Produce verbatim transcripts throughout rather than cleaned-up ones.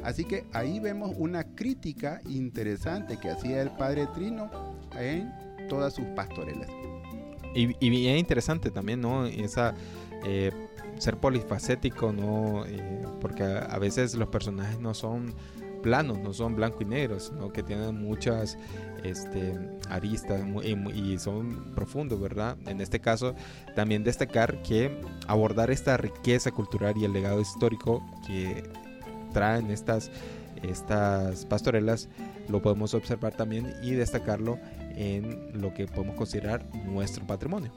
Así que ahí vemos una crítica interesante que hacía el Padre Trino en todas sus pastorelas. Y, y bien interesante también, ¿no? Esa eh, ser polifacético, ¿no? Eh, porque a, a veces los personajes no son planos, no son blanco y negro, sino que tienen muchas este, aristas y, y son profundos, ¿verdad? En este caso, también destacar que abordar esta riqueza cultural y el legado histórico que traen estas, estas pastorelas, lo podemos observar también y destacarlo en lo que podemos considerar nuestro patrimonio.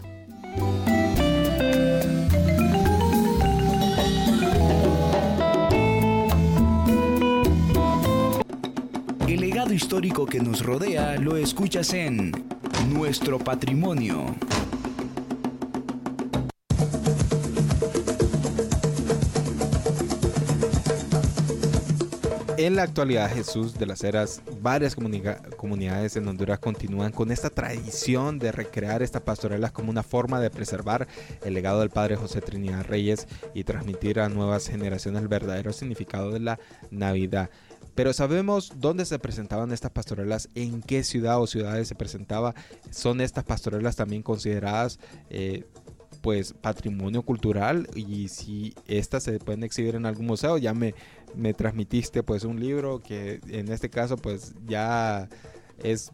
El legado histórico que nos rodea lo escuchas en Nuestro Patrimonio. En la actualidad, Jesús de las Heras, varias comunica- comunidades en Honduras continúan con esta tradición de recrear estas pastorelas como una forma de preservar el legado del Padre José Trinidad Reyes y transmitir a nuevas generaciones el verdadero significado de la Navidad. Pero ¿sabemos dónde se presentaban estas pastorelas? ¿En qué ciudad o ciudades se presentaba? ¿Son estas pastorelas también consideradas eh, pues patrimonio cultural? Y si estas se pueden exhibir en algún museo, ya me, me transmitiste pues un libro que en este caso pues ya es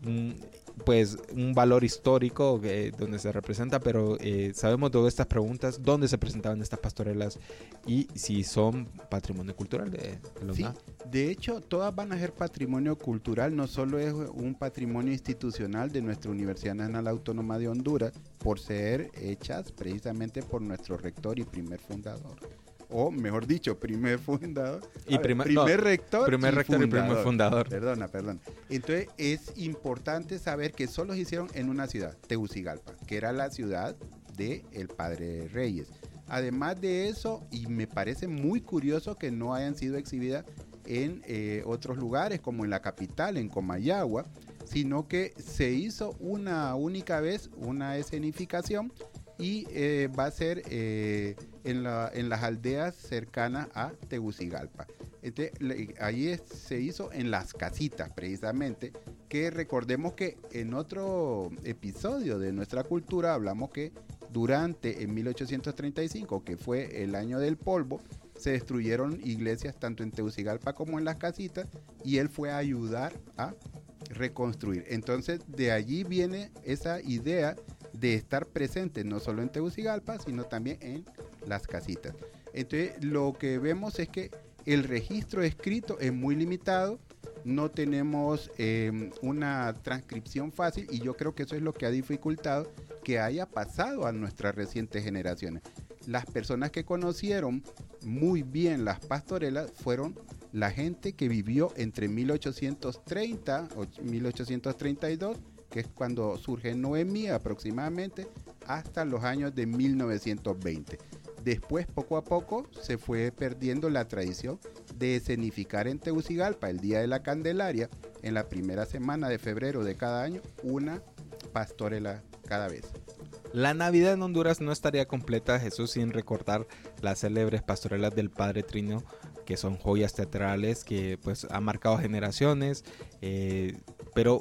pues un valor histórico eh, donde se representa, pero eh, sabemos todas estas preguntas, dónde se presentaban estas pastorelas y si son patrimonio cultural de, de la Sí, UNAM. de hecho todas van a ser patrimonio cultural, no solo es un patrimonio institucional de nuestra Universidad Nacional Autónoma de Honduras, por ser hechas precisamente por nuestro rector y primer fundador. O mejor dicho, primer fundador, y ver, prima, primer no, rector, primer y, rector fundador. y primer fundador. Perdona, perdón. Entonces es importante saber que solo se hicieron en una ciudad, Tegucigalpa, que era la ciudad del Padre Reyes. Además de eso, y me parece muy curioso que no hayan sido exhibidas en eh, otros lugares, como en la capital, en Comayagua, sino que se hizo una única vez una escenificación y eh, va a ser eh, en, la, en las aldeas cercanas a Tegucigalpa. Entonces, le, ahí es, se hizo en las casitas, precisamente, que recordemos que en otro episodio de nuestra cultura hablamos que durante en mil ochocientos treinta y cinco, que fue el año del polvo, se destruyeron iglesias tanto en Tegucigalpa como en las casitas y él fue a ayudar a reconstruir. Entonces, de allí viene esa idea de estar presente no solo en Tegucigalpa, sino también en las casitas. Entonces, lo que vemos es que el registro escrito es muy limitado, no tenemos eh, una transcripción fácil y yo creo que eso es lo que ha dificultado que haya pasado a nuestras recientes generaciones. Las personas que conocieron muy bien las pastorelas fueron la gente que vivió entre mil ochocientos treinta o mil ochocientos treinta y dos, que es cuando surge Noemí aproximadamente, hasta los años de mil novecientos veinte. Después, poco a poco, se fue perdiendo la tradición de escenificar en Tegucigalpa el Día de la Candelaria, en la primera semana de febrero de cada año, una pastorela cada vez. La Navidad en Honduras no estaría completa, Jesús, sin recordar las célebres pastorelas del Padre Trino, que son joyas teatrales que pues han marcado generaciones, eh, pero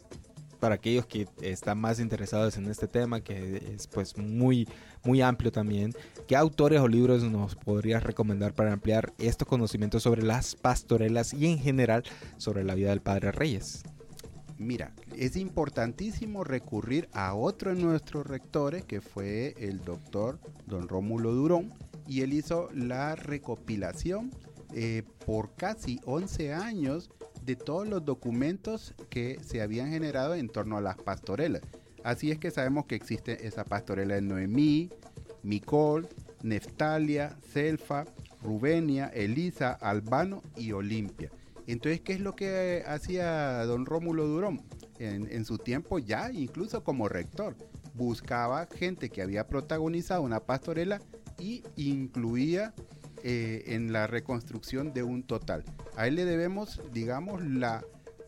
para aquellos que están más interesados en este tema, que es pues muy, muy amplio también, ¿qué autores o libros nos podrías recomendar para ampliar estos conocimientos sobre las pastorelas y en general sobre la vida del Padre Reyes? Mira, es importantísimo recurrir a otro de nuestros rectores, que fue el doctor don Rómulo Durón, y él hizo la recopilación eh, por casi once años de todos los documentos que se habían generado en torno a las pastorelas. Así es que sabemos que existe esa pastorela de Noemí, Micol, Neftalia, Selfa, Rubenia, Elisa, Albano y Olimpia. Entonces, ¿qué es lo que hacía don Rómulo Durón? En, en su tiempo ya, incluso como rector, buscaba gente que había protagonizado una pastorela y incluía eh, en la reconstrucción de un total. A él le debemos, digamos, la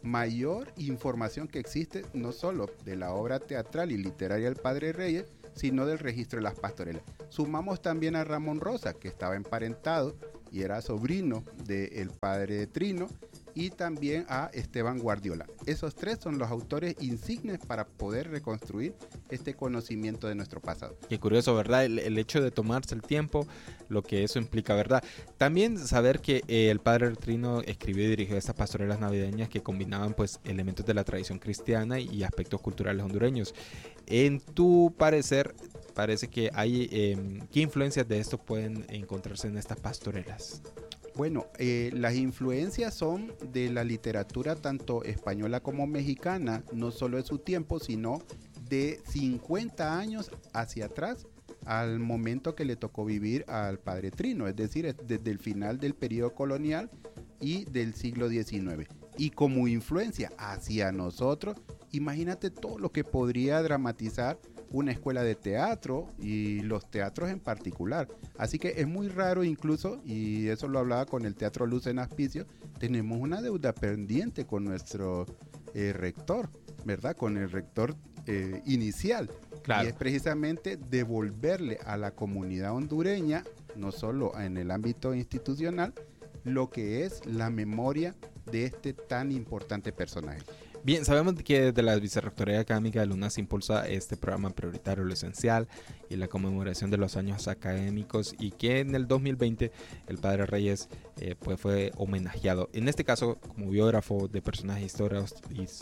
mayor información que existe, no solo de la obra teatral y literaria del Padre Reyes, sino del registro de las pastorelas. Sumamos también a Ramón Rosa, que estaba emparentado y era sobrino del padre Trino, y también a Esteban Guardiola. Esos tres son los autores insignes para poder reconstruir este conocimiento de nuestro pasado. Qué curioso, ¿verdad? El, el hecho de tomarse el tiempo, lo que eso implica, ¿verdad? También saber que eh, el padre Trino escribió y dirigió estas pastorelas navideñas que combinaban pues elementos de la tradición cristiana y aspectos culturales hondureños. En tu parecer, parece que hay, eh, ¿qué influencias de esto pueden encontrarse en estas pastorelas? Bueno, eh, las influencias son de la literatura tanto española como mexicana, no solo de su tiempo, sino de cincuenta años hacia atrás, al momento que le tocó vivir al padre Trino, es decir, desde el final del periodo colonial y del siglo diecinueve. Y como influencia hacia nosotros, imagínate todo lo que podría dramatizar una escuela de teatro y los teatros en particular. Así que es muy raro incluso, y eso lo hablaba con el Teatro Luz en Aspicio, tenemos una deuda pendiente con nuestro eh, rector, ¿verdad? Con el rector eh, inicial. Claro. Y es precisamente devolverle a la comunidad hondureña, no solo en el ámbito institucional, lo que es la memoria de este tan importante personaje. Bien, sabemos que desde la Vicerrectoría Académica de la U N A se impulsa este programa prioritario, lo esencial, y la conmemoración de los años académicos, y que en el dos mil veinte el padre Reyes eh, pues fue homenajeado. En este caso, como biógrafo de personajes históricos,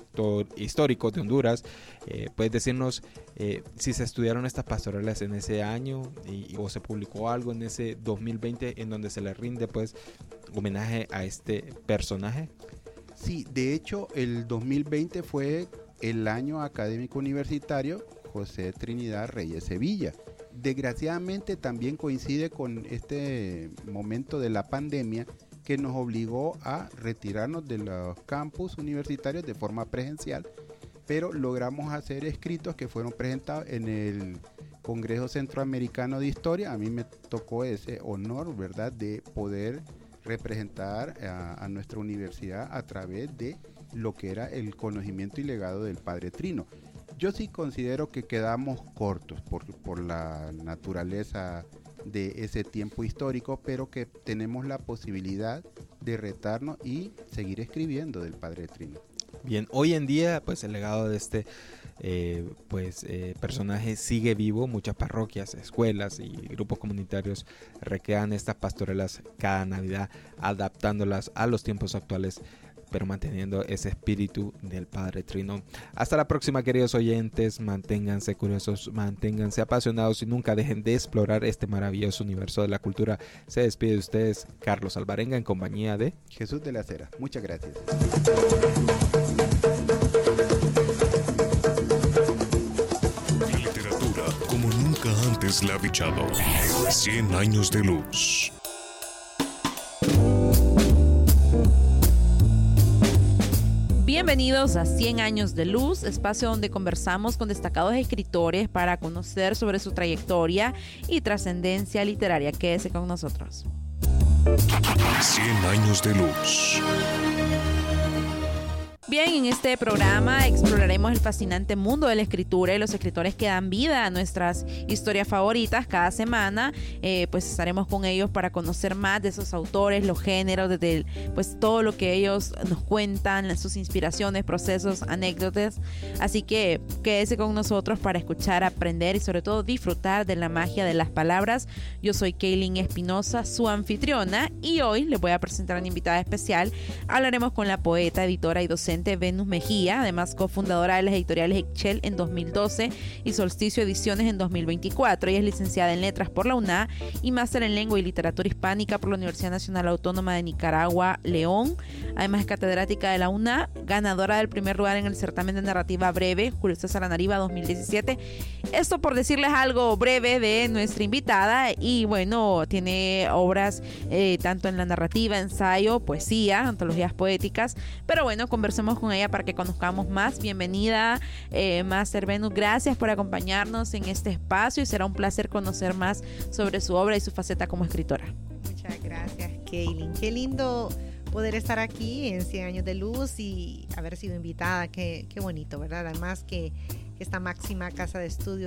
históricos de Honduras, eh, puedes decirnos eh, si se estudiaron estas pastorelas en ese año y, o se publicó algo en ese dos mil veinte en donde se le rinde pues homenaje a este personaje. Sí, de hecho el dos mil veinte fue el año académico universitario José Trinidad Reyes Sevilla. Desgraciadamente también coincide con este momento de la pandemia que nos obligó a retirarnos de los campus universitarios de forma presencial, pero logramos hacer escritos que fueron presentados en el Congreso Centroamericano de Historia. A mí me tocó ese honor, ¿verdad?, de poder representar a, a nuestra universidad a través de lo que era el conocimiento y legado del padre Trino. Yo sí considero que quedamos cortos por, por la naturaleza de ese tiempo histórico, pero que tenemos la posibilidad de retarnos y seguir escribiendo del padre Trino. Bien, hoy en día pues el legado de este eh, pues eh, personaje sigue vivo. Muchas parroquias, escuelas y grupos comunitarios recrean estas pastorelas cada Navidad, adaptándolas a los tiempos actuales, pero manteniendo ese espíritu del padre Trino. Hasta la próxima, queridos oyentes. Manténganse curiosos, manténganse apasionados y nunca dejen de explorar este maravilloso universo de la cultura. Se despide de ustedes Carlos Alvarenga en compañía de Jesús de la Cera. Muchas gracias. Literatura como nunca antes la ha bichado. cien años de luz. Bienvenidos a cien años de luz, espacio donde conversamos con destacados escritores para conocer sobre su trayectoria y trascendencia literaria. Quédese con nosotros. cien años de luz. Bien, en este programa exploraremos el fascinante mundo de la escritura y los escritores que dan vida a nuestras historias favoritas. Cada semana eh, pues estaremos con ellos para conocer más de esos autores, los géneros, desde el, pues todo lo que ellos nos cuentan, sus inspiraciones, procesos, anécdotas. Así que quédese con nosotros para escuchar, aprender y sobre todo disfrutar de la magia de las palabras. Yo soy Kaylin Espinosa, su anfitriona, y hoy les voy a presentar a una invitada especial. Hablaremos con la poeta, editora y docente Venus Mejía, además cofundadora de las editoriales Excel en dos mil doce y Solsticio Ediciones en dos mil veinticuatro. Ella es licenciada en Letras por la U N A y máster en Lengua y Literatura Hispánica por la Universidad Nacional Autónoma de Nicaragua, León. Además es catedrática de la U N A, ganadora del primer lugar en el certamen de narrativa breve Julio César Anariba dos mil diecisiete. Esto por decirles algo breve de nuestra invitada. Y bueno, tiene obras eh, tanto en la narrativa, ensayo, poesía, antologías poéticas. Pero bueno, conversemos con ella para que conozcamos más. Bienvenida, eh, Máster Venus. Gracias por acompañarnos en este espacio y será un placer conocer más sobre su obra y su faceta como escritora. Muchas gracias, Kaylin. Qué lindo poder estar aquí en cien años de luz y haber sido invitada. Qué, qué bonito, ¿verdad? Además que esta máxima casa de estudios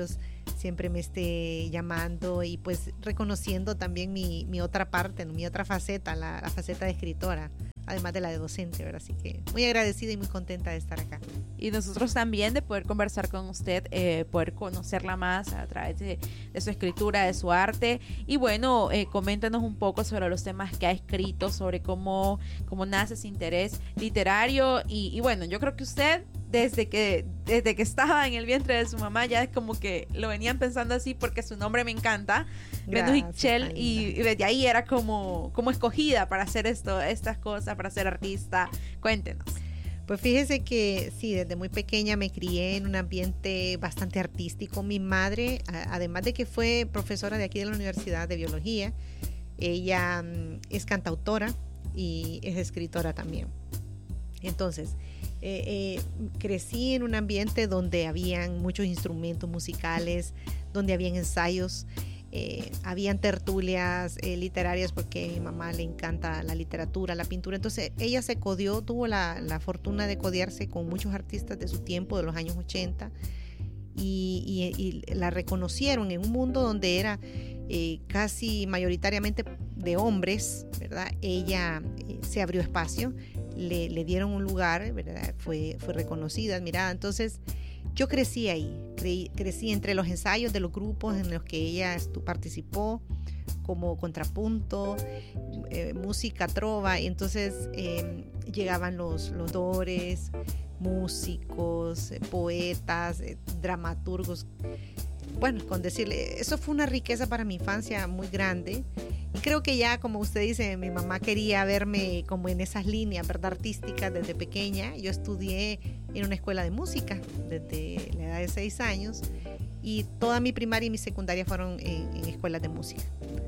siempre me esté llamando y pues reconociendo también mi, mi otra parte, mi otra faceta, la, la faceta de escritora, además de la de docente, ¿verdad? Así que muy agradecida y muy contenta de estar acá. Y nosotros también de poder conversar con usted, eh, poder conocerla más a través de, de su escritura, de su arte. Y bueno, eh, coméntenos un poco sobre los temas que ha escrito, sobre cómo, cómo nace ese interés literario. Y, y bueno, yo creo que usted, desde que, desde que estaba en el vientre de su mamá, ya es como que lo venían pensando así, porque su nombre me encanta, Venus Ixchel, y, y desde ahí era como, como escogida para hacer esto, estas cosas, para ser artista. Cuéntenos. Pues fíjese que sí, desde muy pequeña me crié en un ambiente bastante artístico. Mi madre, a, además de que fue profesora de aquí de la Universidad de Biología, ella um, es cantautora y es escritora también. Entonces, eh, eh, crecí en un ambiente donde habían muchos instrumentos musicales, donde habían ensayos, eh, habían tertulias eh, literarias, porque a mi mamá le encanta la literatura, la pintura. Entonces ella se codió, tuvo la, la fortuna de codearse con muchos artistas de su tiempo, de los años ochenta, y, y, y la reconocieron en un mundo donde era eh, casi mayoritariamente de hombres, ¿verdad? Ella eh, se abrió espacio, le, le dieron un lugar, ¿verdad? Fue, fue reconocida, admirada. Entonces yo crecí ahí, creí, crecí entre los ensayos de los grupos en los que ella estu- participó, como contrapunto, eh, música, trova, y entonces eh, llegaban los, los dores, músicos, eh, poetas, eh, dramaturgos. Bueno, con decirle, eso fue una riqueza para mi infancia muy grande. Y creo que ya, como usted dice, mi mamá quería verme como en esas líneas, ¿verdad?, artísticas desde pequeña. Yo estudié en una escuela de música desde la edad de seis años y toda mi primaria y mi secundaria fueron en, en escuelas de música.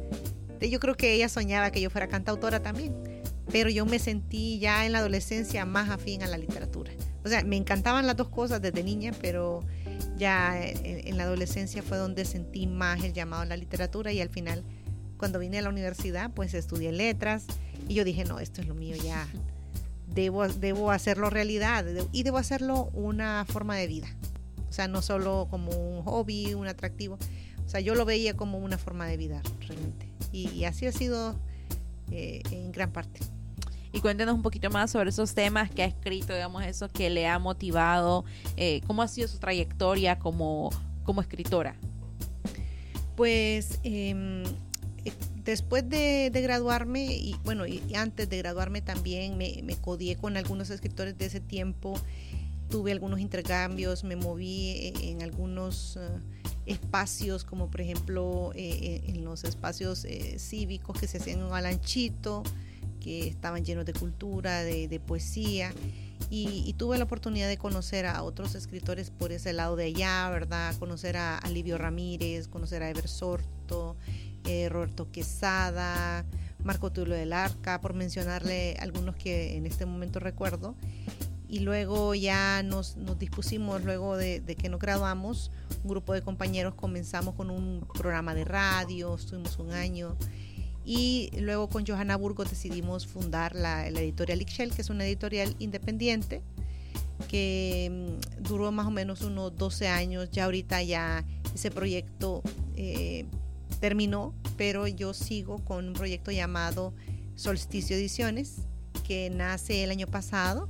Yo creo que ella soñaba que yo fuera cantautora también, pero yo me sentí ya en la adolescencia más afín a la literatura. O sea, me encantaban las dos cosas desde niña, pero ya en, en la adolescencia fue donde sentí más el llamado a la literatura, y al final, cuando vine a la universidad, pues estudié letras y yo dije, no, esto es lo mío, ya debo, debo hacerlo realidad y debo hacerlo una forma de vida. O sea, no solo como un hobby, un atractivo. O sea, yo lo veía como una forma de vida realmente. Y, y así ha sido eh, en gran parte. Y cuéntenos un poquito más sobre esos temas que ha escrito, digamos, eso que le ha motivado, eh, cómo ha sido su trayectoria como, como escritora. Pues eh, después de, de graduarme, y bueno, y antes de graduarme también me, me codié con algunos escritores de ese tiempo, tuve algunos intercambios, me moví en algunos uh, espacios, como por ejemplo eh, en los espacios eh, cívicos que se hacían en Alanchito, que estaban llenos de cultura, de, de poesía, y, y tuve la oportunidad de conocer a otros escritores por ese lado de allá, ¿verdad? Conocer a, a Livio Ramírez, conocer a Eber Sorto, eh, Roberto Quesada, Marco Tulio del Arca, por mencionarle algunos que en este momento recuerdo. Y luego ya nos, nos dispusimos, luego de, de que nos graduamos, un grupo de compañeros comenzamos con un programa de radio, estuvimos un año, y luego con Johanna Burgos decidimos fundar la, la editorial Ixchel, que es una editorial independiente que um, duró más o menos unos doce años. Ya ahorita ya ese proyecto eh, terminó, pero yo sigo con un proyecto llamado Solsticio Ediciones, que nace el año pasado.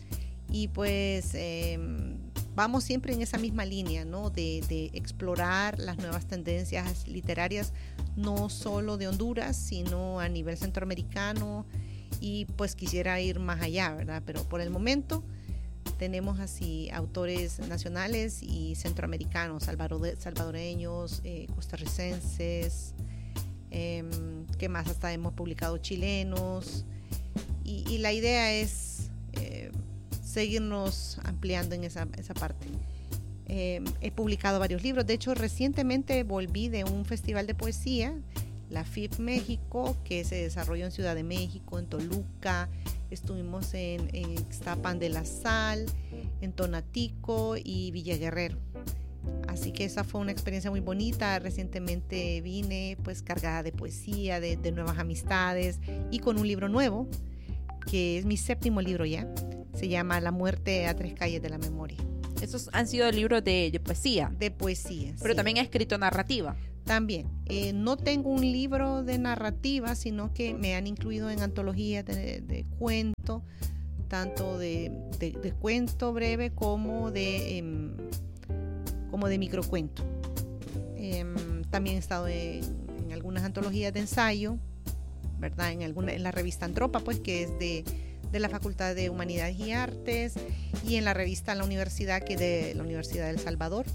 Y pues eh, vamos siempre en esa misma línea, ¿no? De, de explorar las nuevas tendencias literarias, no solo de Honduras, sino a nivel centroamericano, y pues quisiera ir más allá, ¿verdad? Pero por el momento tenemos así autores nacionales y centroamericanos, salvadoreños, eh, costarricenses, eh, ¿qué más? Hasta hemos publicado chilenos, y, y la idea es eh, seguirnos ampliando en esa, esa parte. Eh, he publicado varios libros. De hecho, recientemente volví de un festival de poesía, la F I P México, que se desarrolló en Ciudad de México, en Toluca. Estuvimos en, en Ixtapan de la Sal, en Tonatico y Villa Guerrero. Así que esa fue una experiencia muy bonita. Recientemente vine pues cargada de poesía, de, de nuevas amistades, y con un libro nuevo, que es mi séptimo libro ya. Se llama La muerte a tres calles de la memoria. Esos han sido libros de, de poesía. De poesía. Pero sí. también ha escrito narrativa. También. Eh, no tengo un libro de narrativa, sino que me han incluido en antologías de, de cuento, tanto de, de, de cuento breve como de, eh, como de microcuento. Eh, también he estado en, en algunas antologías de ensayo, ¿verdad? En, alguna, en la revista Antropa, pues, que es de, de la Facultad de Humanidades y Artes, y en la revista La Universidad, que es de la Universidad del Salvador.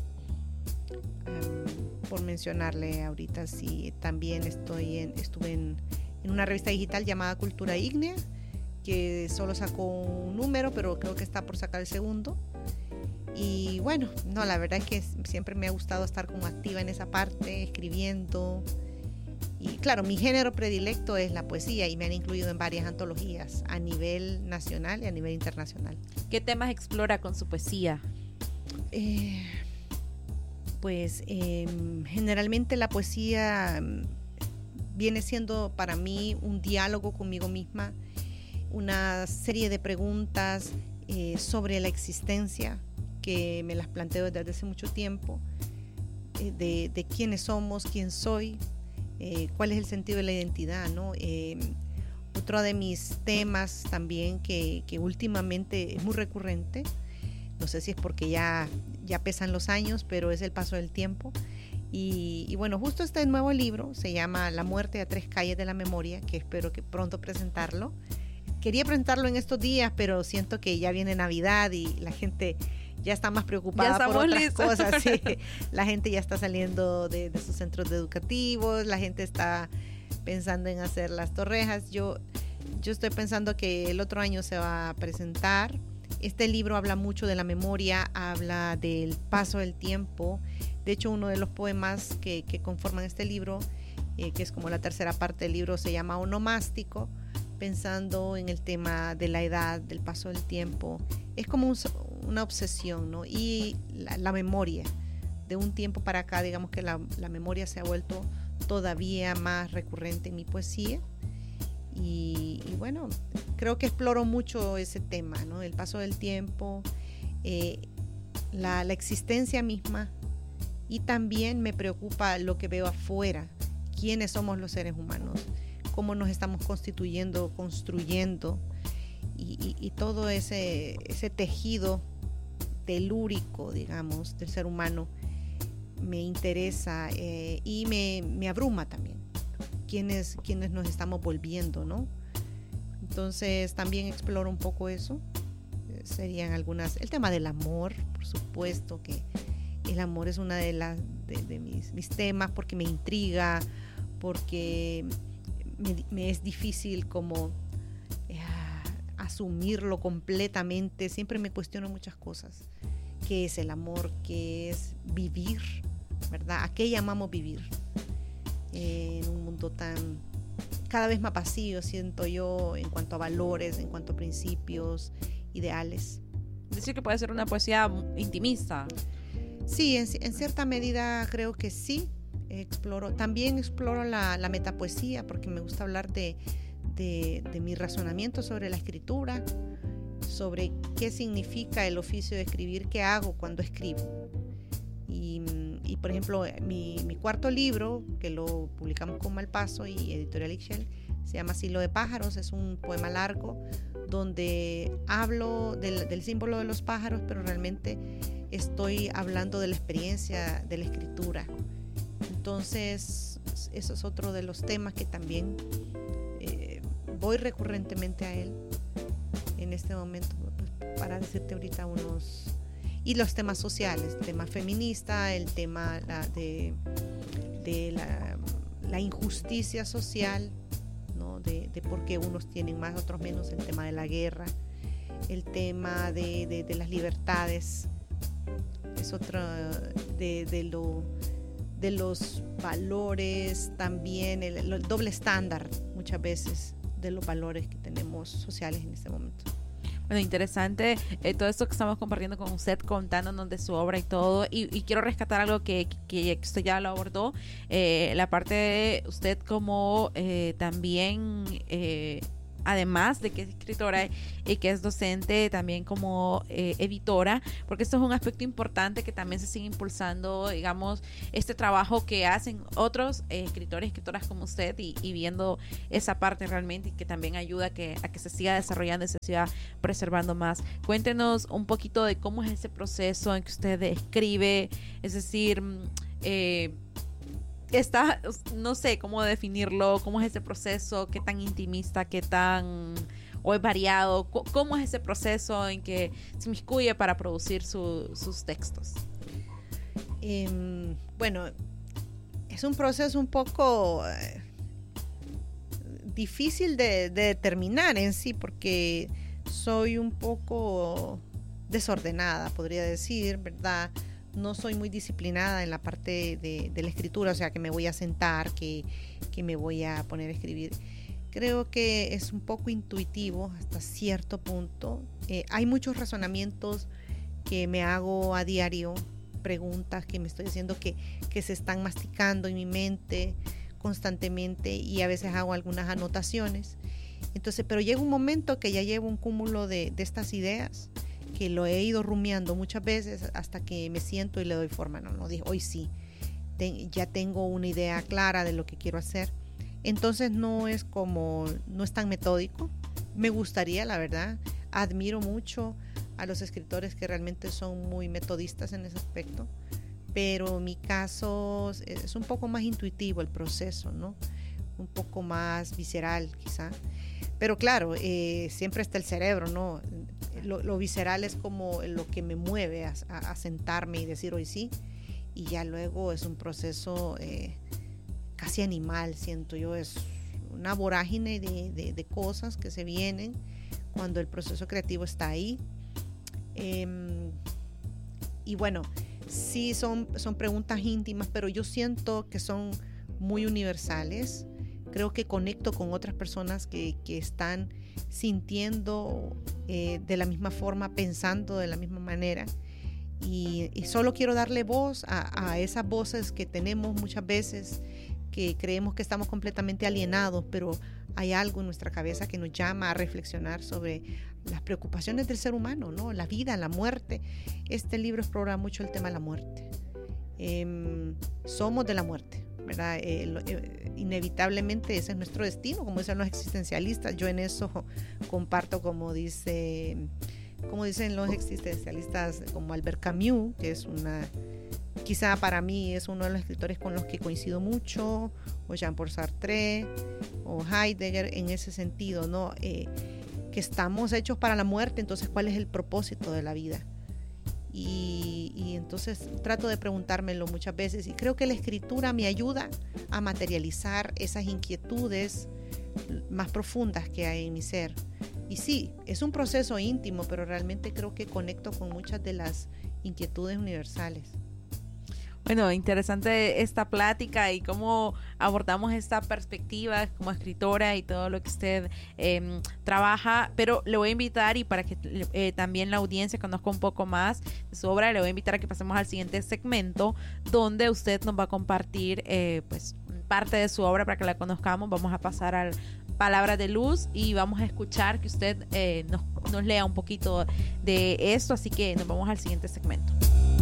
Um, por mencionarle ahorita, sí, también estoy en, estuve en, en una revista digital llamada Cultura Ígnea, que solo sacó un número, pero creo que está por sacar el segundo. Y bueno, no, la verdad es que siempre me ha gustado estar como activa en esa parte, escribiendo. Y claro, mi género predilecto es la poesía y me han incluido en varias antologías a nivel nacional y a nivel internacional. ¿Qué temas explora con su poesía? Eh, pues eh, generalmente la poesía viene siendo para mí un diálogo conmigo misma, una serie de preguntas eh, sobre la existencia que me las planteo desde hace mucho tiempo, eh, de, de quiénes somos, quién soy, eh, cuál es el sentido de la identidad, ¿no? Eh, otro de mis temas también que, que últimamente es muy recurrente, no sé si es porque ya, ya pesan los años, pero es el paso del tiempo. Y, y bueno, justo este nuevo libro se llama La muerte a tres calles de la memoria, que espero que pronto presentarlo. Quería presentarlo en estos días, pero siento que ya viene Navidad y la gente ya está más preocupada por otras listos. cosas. Sí. La gente ya está saliendo de, de sus centros educativos, la gente está pensando en hacer las torrejas. Yo, yo estoy pensando que el otro año se va a presentar. Este libro habla mucho de la memoria, habla del paso del tiempo. De hecho, uno de los poemas que, que conforman este libro, eh, que es como la tercera parte del libro, se llama Onomástico, pensando en el tema de la edad, del paso del tiempo. Es como un, una obsesión, ¿no? Y la, la memoria. De un tiempo para acá, digamos que la, la memoria se ha vuelto todavía más recurrente en mi poesía. Y, y bueno, creo que exploro mucho ese tema, ¿no? El paso del tiempo, eh, la, la existencia misma, y también me preocupa lo que veo afuera, quiénes somos los seres humanos, cómo nos estamos constituyendo, construyendo, y, y, y todo ese, ese tejido telúrico, digamos, del ser humano me interesa eh, y me, me abruma también. Quienes, quienes nos estamos volviendo, ¿no? Entonces también exploro un poco eso. Eh, serían algunas, el tema del amor, por supuesto que el amor es una de las de, de mis, mis temas, porque me intriga, porque me, me es difícil como eh, asumirlo completamente. Siempre me cuestiono muchas cosas. ¿Qué es el amor? ¿Qué es vivir? ¿Verdad? ¿A qué llamamos vivir? En un mundo tan cada vez más vacío, siento yo, en cuanto a valores, en cuanto a principios, ideales. Decir que puede ser una poesía intimista. Sí, en, en cierta medida creo que sí. Exploro, también exploro la, la metapoesía, porque me gusta hablar de, de, de mi razonamiento sobre la escritura, sobre qué significa el oficio de escribir, qué hago cuando escribo. Y, y por ejemplo, mi, mi cuarto libro, que lo publicamos con Malpaso y Editorial Ixchel, se llama Silo de pájaros. Es un poema largo donde hablo del, del símbolo de los pájaros, pero realmente estoy hablando de la experiencia de la escritura. Entonces, eso es otro de los temas que también eh, voy recurrentemente a él en este momento, pues, para decirte ahorita unos... Y los temas sociales, el tema feminista, el tema la, de, de la, la injusticia social, ¿no? de, de por qué unos tienen más, otros menos, el tema de la guerra, el tema de, de, de las libertades, es otro de, de, lo, de los valores también, el, el doble estándar muchas veces de los valores que tenemos sociales en este momento. Bueno, interesante eh, todo esto que estamos compartiendo con usted, contándonos de su obra y todo. Y, y quiero rescatar algo que, que usted ya lo abordó, eh, la parte de usted como eh, también eh, además de que es escritora y que es docente, también como eh, editora, porque esto es un aspecto importante que también se sigue impulsando, digamos, este trabajo que hacen otros eh, escritores y escritoras como usted, y, y viendo esa parte realmente, y que también ayuda a que, a que se siga desarrollando y se siga preservando más. Cuéntenos un poquito de cómo es ese proceso en que usted escribe, es decir, eh, está, no sé cómo definirlo, cómo es ese proceso, qué tan intimista, qué tan, o es variado, cómo es ese proceso en que se inmiscuye para producir su, sus textos. Eh, bueno, es un proceso un poco eh, difícil de, de determinar en sí, porque soy un poco desordenada, podría decir, ¿verdad? No soy muy disciplinada en la parte de, de la escritura, o sea, que me voy a sentar, que, que me voy a poner a escribir. Creo que es un poco intuitivo hasta cierto punto. Eh, hay muchos razonamientos que me hago a diario, preguntas que me estoy haciendo que, que se están masticando en mi mente constantemente, y a veces hago algunas anotaciones. Entonces, pero llega un momento que ya llevo un cúmulo de, de estas ideas, que lo he ido rumiando muchas veces hasta que me siento y le doy forma. No, no, dije, hoy sí, ten, ya tengo una idea clara de lo que quiero hacer. Entonces no es como, no es tan metódico. Me gustaría, la verdad, admiro mucho a los escritores que realmente son muy metodistas en ese aspecto, pero en mi caso es un poco más intuitivo el proceso, ¿no? Un poco más visceral quizá. Pero claro, eh, siempre está el cerebro, ¿no? Lo, lo visceral es como lo que me mueve a, a, a sentarme y decir hoy sí, y ya luego es un proceso eh, casi animal, siento yo, es una vorágine de, de, de cosas que se vienen cuando el proceso creativo está ahí. Eh, y bueno, sí son, son preguntas íntimas, pero yo siento que son muy universales. Creo que conecto con otras personas que, que están sintiendo eh, de la misma forma, pensando de la misma manera. Y, y solo quiero darle voz a, a esas voces que tenemos muchas veces, que creemos que estamos completamente alienados, pero hay algo en nuestra cabeza que nos llama a reflexionar sobre las preocupaciones del ser humano, ¿no? La vida, la muerte. Este libro explora mucho el tema de la muerte. Eh, somos de la muerte, ¿verdad? Eh, lo, eh, inevitablemente ese es nuestro destino, como dicen los existencialistas. Yo en eso comparto, como dice, como dicen los existencialistas, como Albert Camus, que es una, quizá para mí es uno de los escritores con los que coincido mucho, o Jean-Paul Sartre, o Heidegger, en ese sentido, ¿no? Eh, que estamos hechos para la muerte, entonces ¿cuál es el propósito de la vida? Y, y entonces trato de preguntármelo muchas veces, y creo que la escritura me ayuda a materializar esas inquietudes más profundas que hay en mi ser. Y sí, es un proceso íntimo, pero realmente creo que conecto con muchas de las inquietudes universales. Bueno, interesante esta plática y cómo abordamos esta perspectiva como escritora y todo lo que usted eh, trabaja, pero le voy a invitar, y para que eh, también la audiencia conozca un poco más de su obra, le voy a invitar a que pasemos al siguiente segmento, donde usted nos va a compartir eh, pues parte de su obra para que la conozcamos. Vamos a pasar al Palabras de Luz y vamos a escuchar que usted eh, nos, nos lea un poquito de esto, así que nos vamos al siguiente segmento.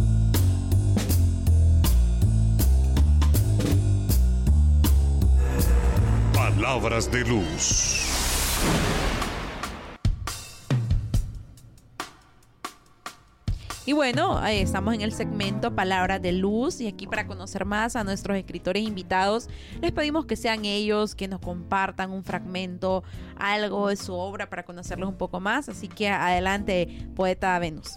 Palabras de Luz. Y bueno, eh, estamos en el segmento Palabras de Luz, y aquí para conocer más a nuestros escritores invitados, les pedimos que sean ellos que nos compartan un fragmento, algo de su obra para conocerlos un poco más. Así que adelante, poeta Venus.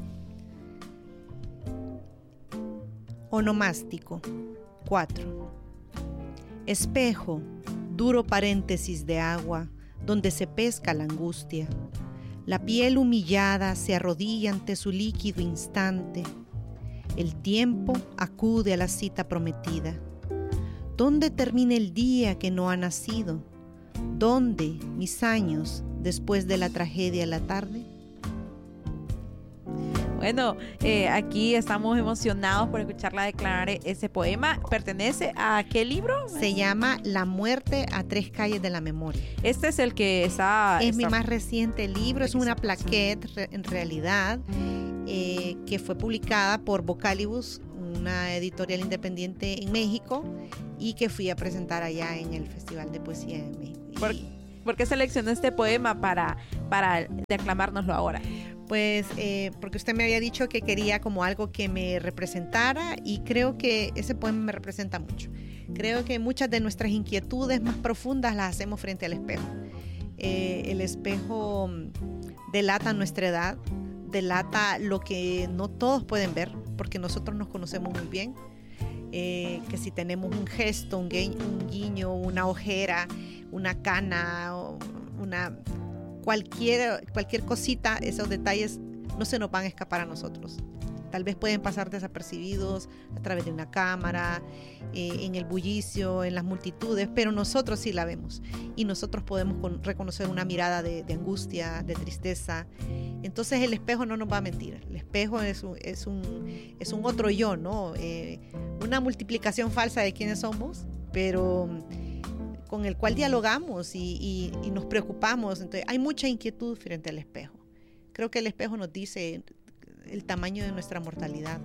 Onomástico. cuatro. Espejo, duro paréntesis de agua, donde se pesca la angustia. La piel humillada se arrodilla ante su líquido instante. El tiempo acude a la cita prometida. ¿Dónde termina el día que no ha nacido? ¿Dónde mis años después de la tragedia de la tarde? Bueno, eh, aquí estamos emocionados por escucharla declarar ese poema. ¿Pertenece a qué libro? Se llama La muerte a tres calles de la memoria. Este es el que está... Es está... mi más reciente libro, es una plaquette re, en realidad, eh, que fue publicada por Vocalibus, una editorial independiente en México, y que fui a presentar allá en el Festival de Poesía en México. ¿Por, y, ¿por qué seleccionó este poema para, para declamárnoslo ahora? Pues eh, porque usted me había dicho que quería como algo que me representara, y creo que ese poema me representa mucho. Creo que muchas de nuestras inquietudes más profundas las hacemos frente al espejo. Eh, el espejo delata nuestra edad, delata lo que no todos pueden ver, porque nosotros nos conocemos muy bien. Eh, que si tenemos un gesto, un guiño, un guiño, una ojera, una cana, una, cualquier, cualquier cosita, esos detalles no se nos van a escapar a nosotros. Tal vez pueden pasar desapercibidos a través de una cámara, eh, en el bullicio, en las multitudes, pero nosotros sí la vemos, y nosotros podemos con, reconocer una mirada de, de angustia, de tristeza. Entonces el espejo no nos va a mentir. El espejo es un, es un, es un otro yo, ¿no? Eh, una multiplicación falsa de quiénes somos, pero con el cual dialogamos y, y, y nos preocupamos. Entonces hay mucha inquietud frente al espejo. Creo que el espejo nos dice el tamaño de nuestra mortalidad.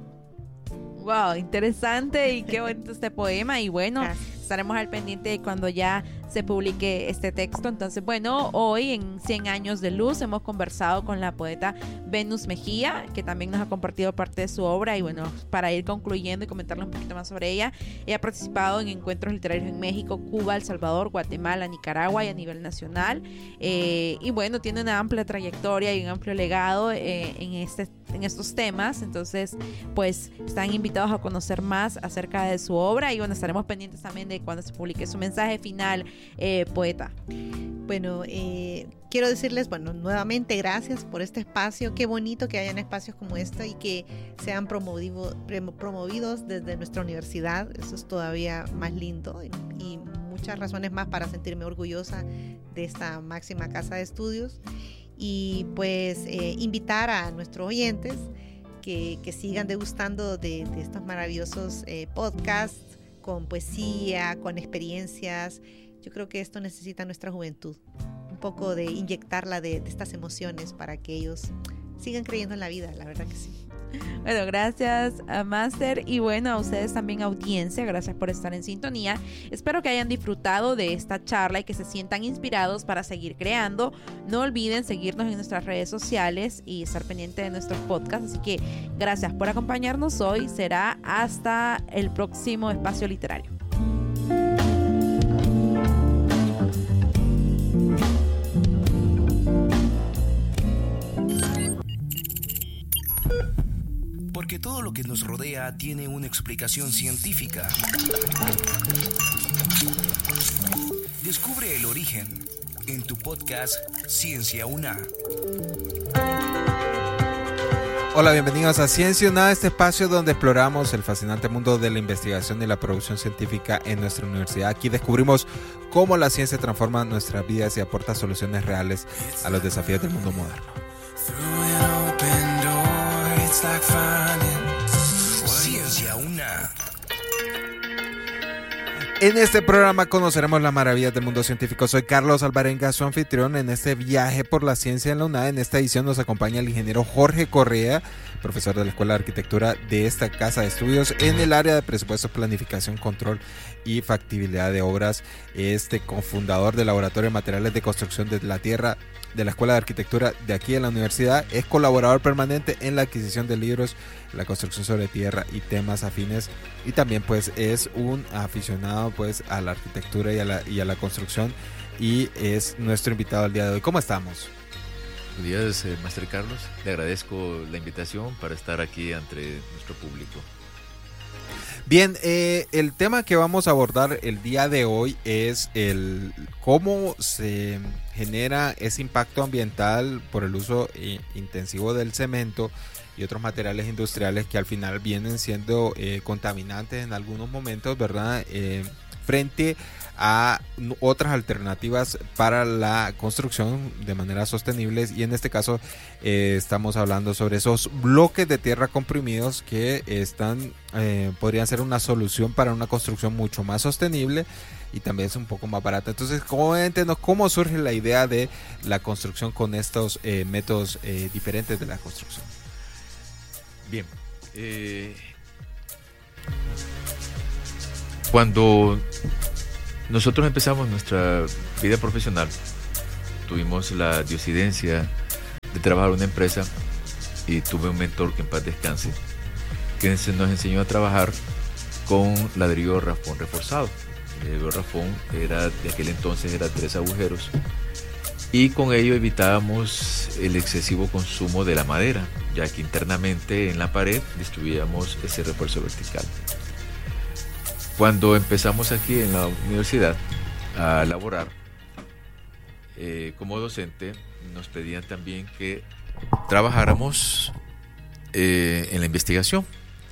Wow, interesante y qué bonito este poema. Y bueno, gracias. Estaremos al pendiente cuando ya se publique este texto. Entonces, bueno, hoy en cien años de luz hemos conversado con la poeta Venus Mejía, que también nos ha compartido parte de su obra. Y bueno, para ir concluyendo y comentarles un poquito más sobre ella, ella ha participado en encuentros literarios en México, Cuba, El Salvador, Guatemala, Nicaragua y a nivel nacional. Eh, y bueno, tiene una amplia trayectoria y un amplio legado eh, en, este, en estos temas. Entonces, pues están invitados a conocer más acerca de su obra. Y bueno, estaremos pendientes también de cuando se publique su mensaje final, eh, poeta. Bueno, eh, quiero decirles, bueno, nuevamente gracias por este espacio. Qué bonito que hayan espacios como este y que sean promovido, promovidos desde nuestra universidad. Eso es todavía más lindo, y, y muchas razones más para sentirme orgullosa de esta máxima casa de estudios. Y pues eh, invitar a nuestros oyentes que, que sigan degustando de, de estos maravillosos eh, podcasts con poesía, con experiencias. Yo creo que esto necesita nuestra juventud, un poco de inyectarla de, de estas emociones para que ellos sigan creyendo en la vida, la verdad que sí. Bueno, gracias a Master, y bueno, a ustedes también, audiencia, gracias por estar en sintonía. Espero que hayan disfrutado de esta charla y que se sientan inspirados para seguir creando. No olviden seguirnos en nuestras redes sociales y estar pendiente de nuestros podcasts. Así que gracias por acompañarnos hoy. Será hasta el próximo espacio literario. Porque todo lo que nos rodea tiene una explicación científica. Descubre el origen en tu podcast Ciencia UNA. Hola, bienvenidos a Ciencia UNA, este espacio donde exploramos el fascinante mundo de la investigación y la producción científica en nuestra universidad. Aquí descubrimos cómo la ciencia transforma nuestras vidas y aporta soluciones reales a los desafíos del mundo moderno. Ciencia UNA. En este programa conoceremos las maravillas del mundo científico. Soy Carlos Alvarenga, su anfitrión en este viaje por la ciencia en la UNA. En esta edición nos acompaña el ingeniero Jorge Correa, profesor de la Escuela de Arquitectura de esta casa de estudios en el área de presupuestos, planificación, control y factibilidad de obras. Este cofundador del Laboratorio de Materiales de Construcción de la Tierra de la Escuela de Arquitectura de aquí en la universidad. Es colaborador permanente en la adquisición de libros, la construcción sobre tierra y temas afines, y también pues es un aficionado pues a la arquitectura y a la, y a la construcción, y es nuestro invitado el día de hoy. ¿Cómo estamos? Buenos días, eh, Master Carlos. Le agradezco la invitación para estar aquí ante nuestro público. Bien, eh, el tema que vamos a abordar el día de hoy es el cómo se genera ese impacto ambiental por el uso eh, intensivo del cemento y otros materiales industriales que al final vienen siendo eh, contaminantes en algunos momentos, ¿verdad? Eh, frente a otras alternativas para la construcción de manera sostenible, y en este caso eh, estamos hablando sobre esos bloques de tierra comprimidos que están eh, podrían ser una solución para una construcción mucho más sostenible y también es un poco más barata. Entonces, cuéntenos cómo surge la idea de la construcción con estos eh, métodos eh, diferentes de la construcción. Bien, eh, cuando nosotros empezamos nuestra vida profesional, tuvimos la diosidencia de trabajar en una empresa y tuve un mentor, que en paz descanse, que nos enseñó a trabajar con ladrillo rafón reforzado. El ladrillo rafón era, de aquel entonces era tres agujeros, y con ello evitábamos el excesivo consumo de la madera, ya que internamente en la pared distribuíamos ese refuerzo vertical. Cuando empezamos aquí en la universidad a laborar eh, como docente, nos pedían también que trabajáramos eh, en la investigación.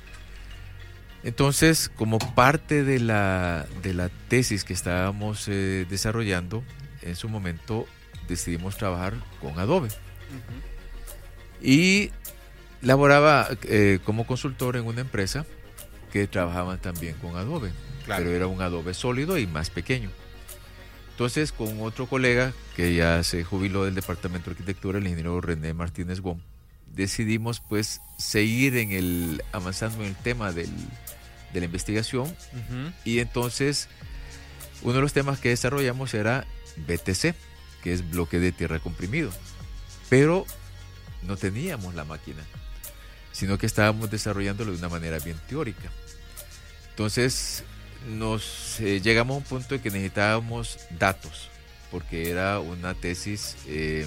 Entonces, como parte de la, de la tesis que estábamos eh, desarrollando, en su momento decidimos trabajar con Adobe. Uh-huh. Y laboraba eh, como consultor en una empresa que trabajaban también con Adobe, claro, pero era un Adobe sólido y más pequeño. Entonces, con otro colega que ya se jubiló del departamento de arquitectura, el ingeniero René Martínez Gómez, decidimos pues seguir en el, avanzando en el tema del, de la investigación. Uh-huh. Y entonces, uno de los temas que desarrollamos era B T C, que es bloque de tierra comprimido, pero no teníamos la máquina, sino que estábamos desarrollándolo de una manera bien teórica. Entonces nos eh, llegamos a un punto de que necesitábamos datos, porque era una tesis eh,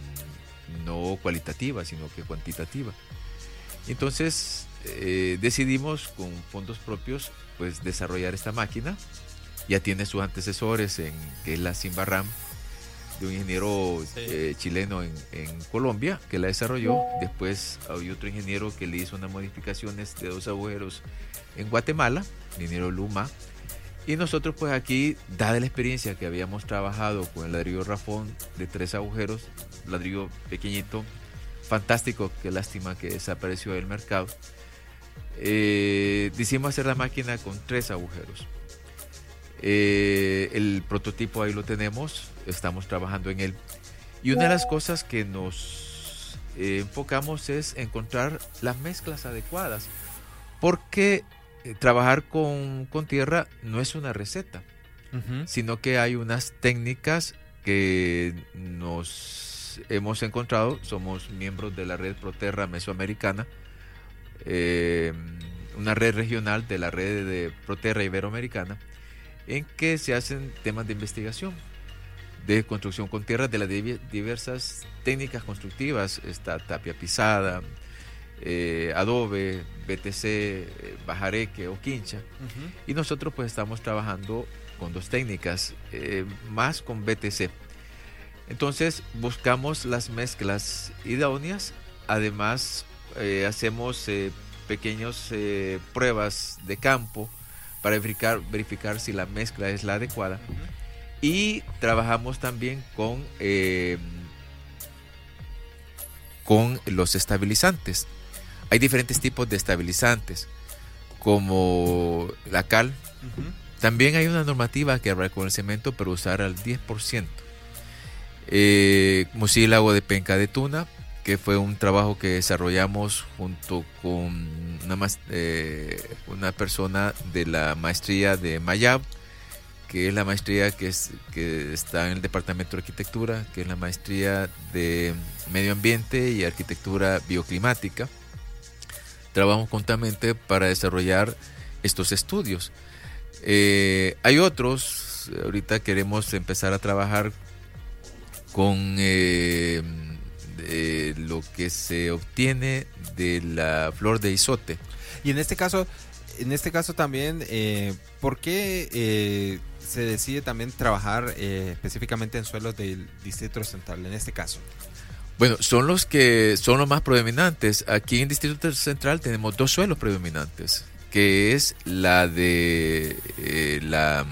no cualitativa, sino que cuantitativa. Entonces eh, decidimos con fondos propios pues desarrollar esta máquina. Ya tiene sus antecesores, en que es la Simbarram, de un ingeniero sí. eh, chileno en, en Colombia, que la desarrolló. Después hay otro ingeniero que le hizo unas modificaciones de dos agujeros en Guatemala, el ingeniero Luma. Y nosotros pues aquí, dada la experiencia que habíamos trabajado con el ladrillo rafón de tres agujeros, ladrillo pequeñito, fantástico, qué lástima que desapareció del mercado, eh, decidimos hacer la máquina con tres agujeros. Eh, el prototipo ahí lo tenemos, estamos trabajando en él, y una de las cosas que nos eh, enfocamos es encontrar las mezclas adecuadas, porque eh, trabajar con, con tierra no es una receta, uh-huh. sino que hay unas técnicas que nos hemos encontrado. Somos miembros de la red Proterra Mesoamericana, eh, una red regional de la red de Proterra Iberoamericana, en que se hacen temas de investigación de construcción con tierra, de las diversas técnicas constructivas. Está tapia pisada, eh, adobe, B T C, eh, bajareque o quincha. Uh-huh. Y nosotros pues estamos trabajando con dos técnicas, eh, más con B T C. Entonces buscamos las mezclas idóneas. Además eh, hacemos eh, pequeñas eh, pruebas de campo para verificar, verificar si la mezcla es la adecuada. Uh-huh. Y trabajamos también con, eh, con los estabilizantes. Hay diferentes tipos de estabilizantes, como la cal. Uh-huh. También hay una normativa que habla con el cemento, pero usar al diez por ciento. Eh, mucílago de penca de tuna, que fue un trabajo que desarrollamos junto con una, eh, una persona de la maestría de Mayab, que es la maestría que, es, que está en el Departamento de Arquitectura, que es la maestría de Medio Ambiente y Arquitectura Bioclimática. Trabajamos conjuntamente para desarrollar estos estudios. Eh, hay otros, ahorita queremos empezar a trabajar con eh, de lo que se obtiene de la flor de isote. Y en este caso, en este caso también, eh, ¿por qué eh, se decide también trabajar eh, específicamente en suelos del Distrito Central en este caso? Bueno, son los que son los más predominantes. Aquí en Distrito Central tenemos dos suelos predominantes, que es la de eh, la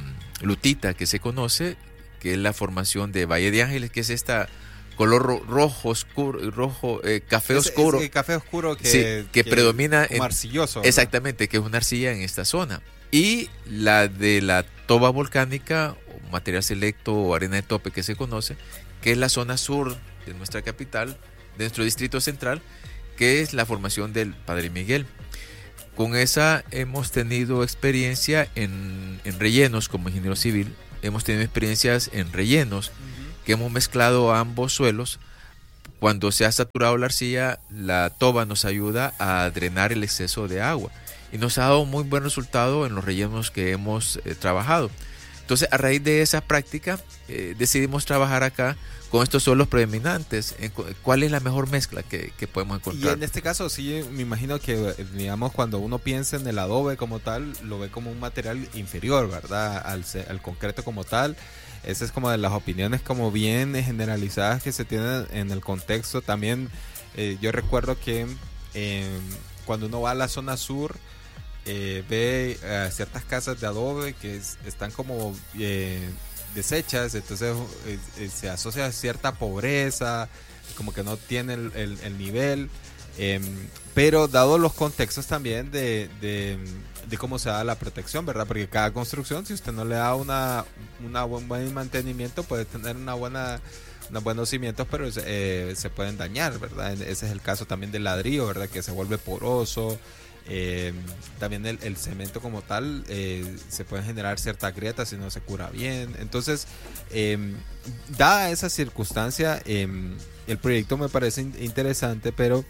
lutita que se conoce, que es la formación de Valle de Ángeles, que es esta color ro- rojo oscuro, rojo, eh, café Es- oscuro. es el café oscuro que, Sí, que predomina como en- arcilloso. ¿verdad? Exactamente, que es una arcilla en esta zona. Y la de la toba volcánica, o material selecto o arena de tope que se conoce, que es la zona sur de nuestra capital, de nuestro distrito central, que es la formación del Padre Miguel. Con esa hemos tenido experiencia en, en rellenos como ingeniero civil, hemos tenido experiencias en rellenos, que hemos mezclado ambos suelos. Cuando se ha saturado la arcilla, la toba nos ayuda a drenar el exceso de agua y nos ha dado muy buen resultado en los rellenos que hemos eh, trabajado. Entonces, a raíz de esa práctica, eh, decidimos trabajar acá con estos suelos predominantes. En cu- ¿Cuál es la mejor mezcla que, que podemos Y encontrar? en este caso sí, me imagino que, digamos, cuando uno piensa en el adobe como tal, lo ve como un material inferior, ¿verdad? Al, ce- al concreto como tal. Esa es como de las opiniones como bien generalizadas que se tienen en el contexto. También eh, yo recuerdo que eh, cuando uno va a la zona sur, eh, ve eh, ciertas casas de adobe que es- están como eh, deshechas, entonces eh, eh, se asocia a cierta pobreza, como que no tiene el, el- el nivel, eh, pero dado los contextos también de, de, de cómo se da la protección, ¿verdad? Porque cada construcción, si usted no le da una, una buen, buen mantenimiento, puede tener una buena, unos buenos cimientos, pero eh, se pueden dañar, ¿verdad? Ese es el caso también del ladrillo, ¿verdad? Que se vuelve poroso. Eh, también el, el cemento como tal eh, se pueden generar ciertas grietas si no se cura bien. Entonces, eh, dada esa circunstancia, eh, el proyecto me parece in- interesante, pero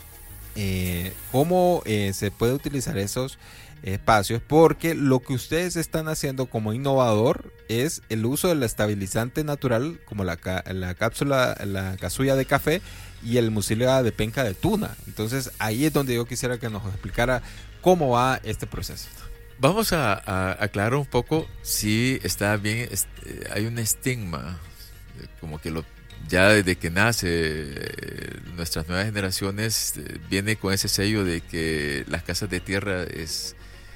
eh, cómo eh, se puede utilizar esos espacios, porque lo que ustedes están haciendo como innovador es el uso del estabilizante natural como la, ca- la cápsula, la casulla de café y el mucílago de penca de tuna. Entonces ahí es donde yo quisiera que nos explicara cómo va este proceso. Vamos a, a aclarar un poco si está bien, es- eh, hay un estigma, eh, como que lo, ya desde que nace eh, nuestras nuevas generaciones eh, viene con ese sello de que las casas de tierra es,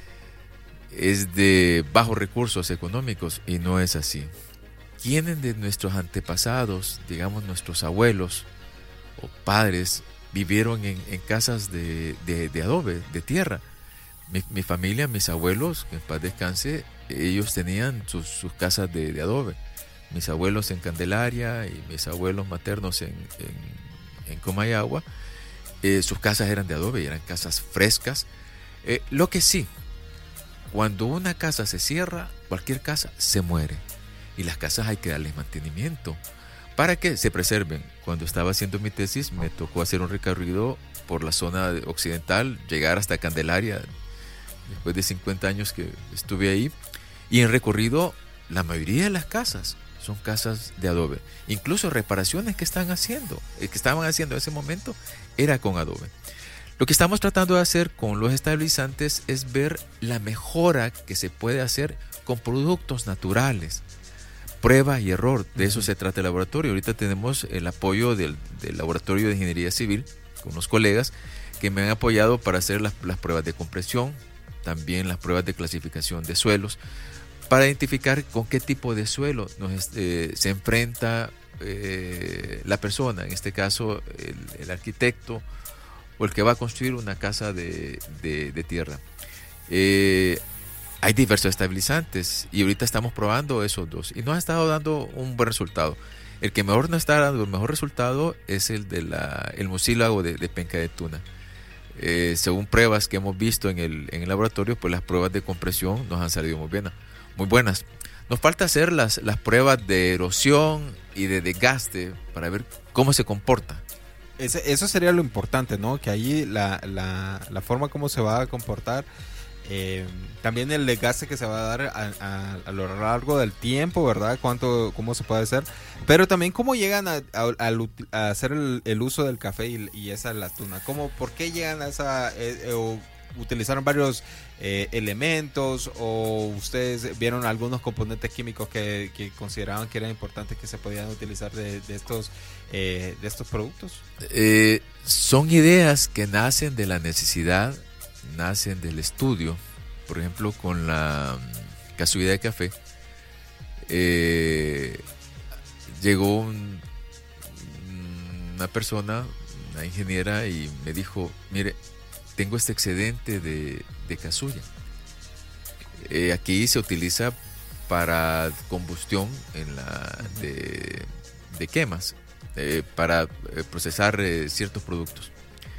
es de bajos recursos económicos, y no es así. ¿Quiénes de nuestros antepasados, digamos nuestros abuelos o padres, vivieron en, en casas de, de, de adobe, de tierra? Mi, mi familia, mis abuelos, que en paz descanse, ellos tenían sus, sus casas de, de adobe. Mis abuelos en Candelaria y mis abuelos maternos en, en, en Comayagua, eh, sus casas eran de adobe y eran casas frescas. Eh, lo que sí, cuando una casa se cierra, cualquier casa se muere. Y las casas hay que darles mantenimiento para que se preserven. Cuando estaba haciendo mi tesis, me tocó hacer un recorrido por la zona occidental, llegar hasta Candelaria, después de cincuenta años que estuve ahí. Y en recorrido, la mayoría de las casas son casas de adobe. Incluso reparaciones que están haciendo, eh, que estaban haciendo en ese momento, era con adobe. Lo que estamos tratando de hacer con los estabilizantes es ver la mejora que se puede hacer con productos naturales. Prueba y error, de eso se trata el laboratorio. Ahorita tenemos el apoyo del, del Laboratorio de Ingeniería Civil, con unos colegas que me han apoyado para hacer las, las pruebas de compresión, también las pruebas de clasificación de suelos, para identificar con qué tipo de suelo nos, eh, se enfrenta eh, la persona, en este caso el, el arquitecto o el que va a construir una casa de, de, de tierra. Eh, hay diversos estabilizantes y ahorita estamos probando esos dos y nos ha estado dando un buen resultado. El que mejor nos está dando el mejor resultado es el de la, el mucílago de, de penca de tuna. Eh, según pruebas que hemos visto en el, en el laboratorio, pues las pruebas de compresión nos han salido muy, bien, muy buenas. Nos falta hacer las, las pruebas de erosión y de desgaste para ver cómo se comporta. Ese, eso sería lo importante, ¿no? Que ahí la, la, la forma como se va a comportar, eh, también el desgaste que se va a dar a, a, a lo largo del tiempo, ¿verdad? Cuánto, cómo se puede hacer, pero también cómo llegan a, a, a hacer el, el uso del café y, y esa la tuna. ¿Cómo, por qué llegan a esa, eh, eh, o utilizaron varios eh, elementos, o ustedes vieron algunos componentes químicos que, que consideraban que eran importantes que se podían utilizar de, de estos eh, de estos productos? Eh, son ideas que nacen de la necesidad, nacen del estudio. Por ejemplo, con la casulla de café, eh, llegó un, una persona, una ingeniera, y me dijo, mire, tengo este excedente de, de casulla. Eh, aquí se utiliza para combustión en la de, de quemas, eh, para eh, procesar eh, ciertos productos.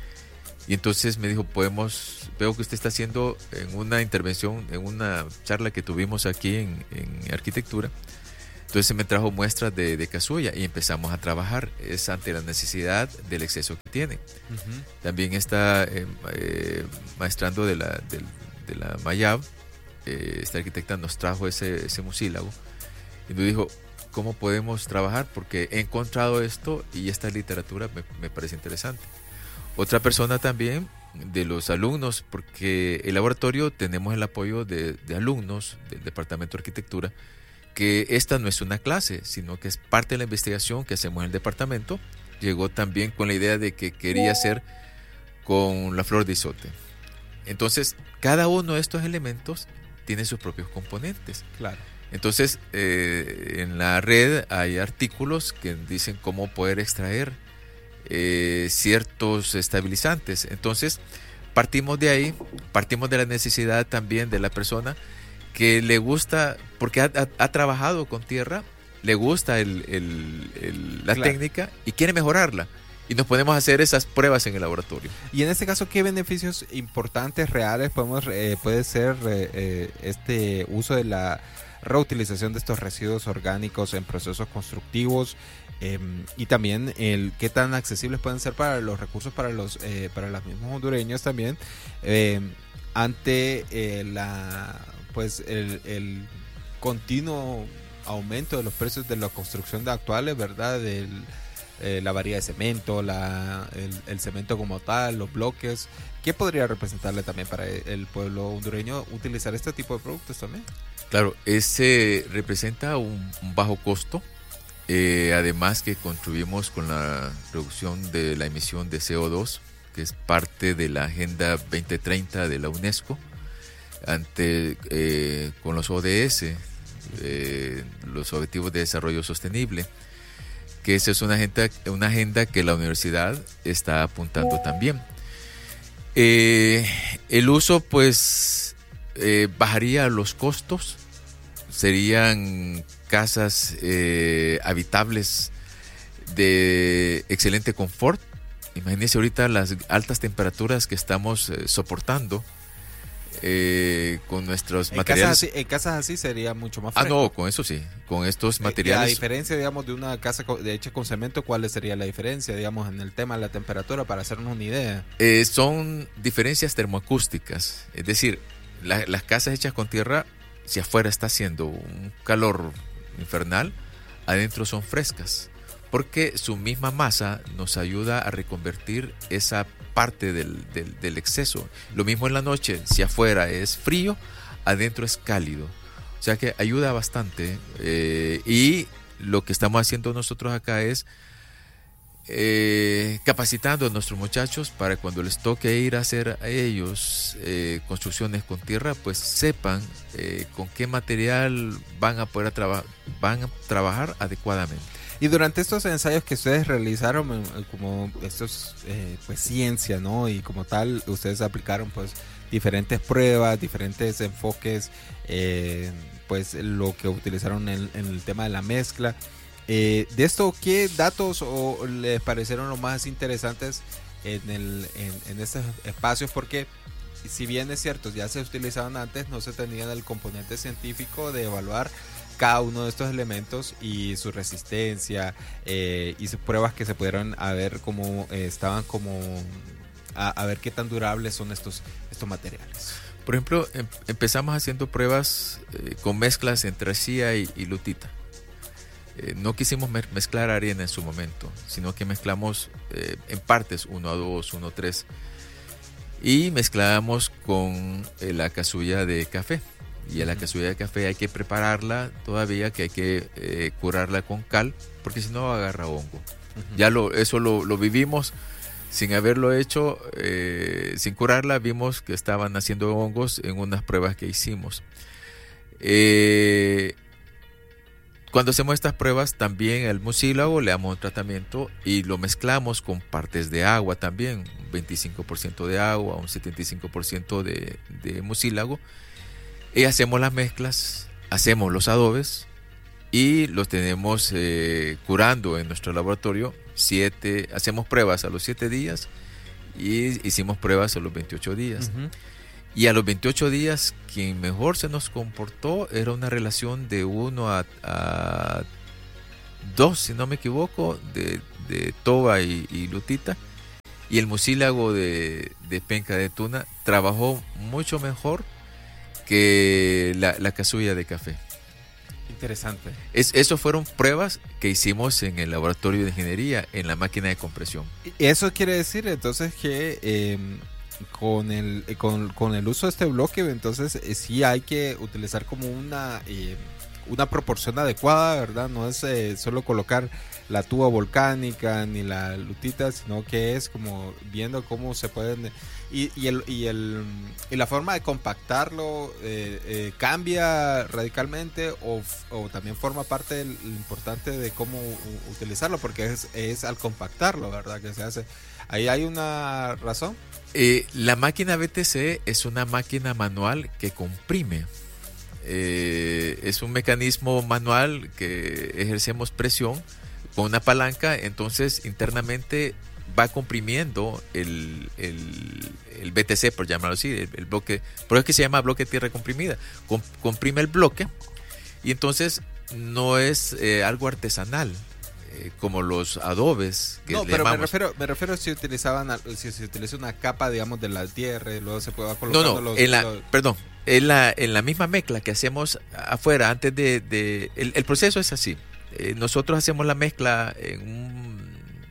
Y entonces me dijo, podemos, veo que usted está haciendo en una intervención, en una charla que tuvimos aquí en, en arquitectura. Entonces me trajo muestras de, de casulla y empezamos a trabajar. Es ante la necesidad del exceso que tiene. Uh-huh. También está eh, eh, maestrando de la, de, de la Mayab. Eh, esta arquitecta nos trajo ese, ese mucílago y nos dijo, ¿cómo podemos trabajar? Porque he encontrado esto y esta literatura me, me parece interesante. Otra persona también de los alumnos, porque el laboratorio tenemos el apoyo de, de alumnos del Departamento de Arquitectura, que esta no es una clase, sino que es parte de la investigación que hacemos en el departamento. Llegó también con la idea de que quería hacer con la flor de isote. Entonces, cada uno de estos elementos tiene sus propios componentes. Claro. Entonces, eh, en la red hay artículos que dicen cómo poder extraer eh, ciertos estabilizantes. Entonces, partimos de ahí, partimos de la necesidad también de la persona que le gusta, porque ha, ha, ha trabajado con tierra, le gusta el, el, el, la claro. técnica y quiere mejorarla. Y nos podemos hacer esas pruebas en el laboratorio. Y en este caso, ¿qué beneficios importantes, reales, podemos eh, puede ser eh, eh, este uso de la reutilización de estos residuos orgánicos en procesos constructivos? Eh, y también el qué tan accesibles pueden ser para los recursos para los eh, para los mismos hondureños también eh, ante eh, la pues el, el continuo aumento de los precios de la construcción de actuales, ¿verdad? Del Eh, la variedad de cemento, la, el, el cemento como tal, los bloques. ¿Qué podría representarle también para el pueblo hondureño utilizar este tipo de productos también? Claro, ese representa un, un bajo costo, eh, además que contribuimos con la reducción de la emisión de C O dos, que es parte de la Agenda veinte treinta de la UNESCO, ante eh, con los O D S, eh, los Objetivos de Desarrollo Sostenible, que esa es una agenda, una agenda que la universidad está apuntando también. Eh, el uso, pues, eh, bajaría los costos, serían casas eh, habitables de excelente confort. Imagínense ahorita las altas temperaturas que estamos eh, soportando. Eh, con nuestros en materiales. Casas así, en casas así sería mucho más fresco. Ah, no, con eso sí, con estos materiales. La diferencia, digamos, de una casa de hecha con cemento, ¿cuál sería la diferencia, digamos, en el tema de la temperatura, para hacernos una idea? Eh, son diferencias termoacústicas, es decir, la, las casas hechas con tierra, si afuera está haciendo un calor infernal, adentro son frescas, porque su misma masa nos ayuda a reconvertir esa parte del, del, del exceso. Lo mismo en la noche, si afuera es frío, adentro es cálido. O sea que ayuda bastante. Eh, y lo que estamos haciendo nosotros acá es eh, capacitando a nuestros muchachos para cuando les toque ir a hacer a ellos eh, construcciones con tierra, pues sepan eh, con qué material van a poder traba- van a trabajar adecuadamente. Y durante estos ensayos que ustedes realizaron, como esto es eh, pues ciencia, ¿no? Y como tal, ustedes aplicaron pues diferentes pruebas, diferentes enfoques, eh, pues lo que utilizaron en, en el tema de la mezcla. Eh, de esto, ¿qué datos o les parecieron los más interesantes en, el, en, en estos espacios? Porque si bien es cierto, ya se utilizaban antes, no se tenía el componente científico de evaluar cada uno de estos elementos y su resistencia eh, y sus pruebas que se pudieron a ver cómo eh, estaban como a, a ver qué tan durables son estos estos materiales. Por ejemplo, em, empezamos haciendo pruebas eh, con mezclas entre arcilla y, y lutita. Eh, no quisimos me- mezclar arena en su momento, sino que mezclamos eh, en partes uno a dos, uno a tres, y mezclamos con eh, la casulla de café. Y a la casulla de café hay que prepararla todavía, que hay que eh, curarla con cal, porque si no agarra hongo. Uh-huh. Ya lo, eso lo, lo vivimos sin haberlo hecho, eh, sin curarla, vimos que estaban haciendo hongos en unas pruebas que hicimos. Eh, cuando hacemos estas pruebas, también el mucílago le damos un tratamiento y lo mezclamos con partes de agua también, un veinticinco por ciento de agua, un setenta y cinco por ciento de, de mucílago, y hacemos las mezclas, hacemos los adobes y los tenemos eh, curando en nuestro laboratorio. Siete, hacemos pruebas a los siete días y hicimos pruebas a los veintiocho días. Uh-huh. Y a los veintiocho días, quien mejor se nos comportó era una relación de uno a, a dos, si no me equivoco, de, de toba y, y lutita. Y el mucílago de, de penca de tuna trabajó mucho mejor que la, la casulla de café. Interesante. Es, eso fueron pruebas que hicimos en el laboratorio de ingeniería, en la máquina de compresión. Eso quiere decir entonces que eh, con, el, con, con el uso de este bloque, entonces eh, sí hay que utilizar como una, eh, una proporción adecuada, ¿verdad? No es eh, solo colocar la tuba volcánica ni la lutita, sino que es como viendo cómo se pueden... Y, y, el, y, el, y la forma de compactarlo eh, eh, cambia radicalmente o, o también forma parte del, lo importante de cómo u, utilizarlo, porque es, es al compactarlo, ¿verdad? Que se hace. ¿Ahí hay una razón? Eh, la máquina B T C es una máquina manual que comprime. Eh, es un mecanismo manual que ejercemos presión con una palanca, entonces internamente va comprimiendo el, el, el B T C, por llamarlo así, el, el bloque, por eso es que se llama bloque de tierra comprimida. Com, comprime el bloque y entonces no es eh, algo artesanal eh, como los adobes que no, le pero llamamos. me refiero, me refiero si utilizaban, si se utiliza una capa, digamos, de la tierra y luego se puede colocar. No, no, los, en la, los... perdón, en la, en la misma mezcla que hacemos afuera antes de, de el, el proceso es así. Eh, nosotros hacemos la mezcla en un